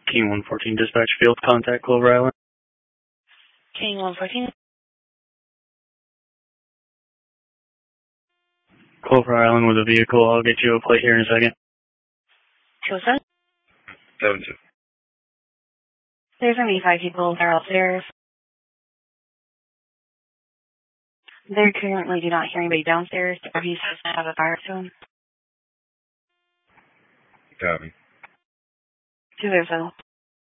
King 114 dispatch field contact Clover Island. King 114. Clover Island with a vehicle. I'll get you a plate here in a second. 207? 72. There's going to be 5 people. They're upstairs. They currently do not hear anybody downstairs. He says to have a fire to him. Copy. 207.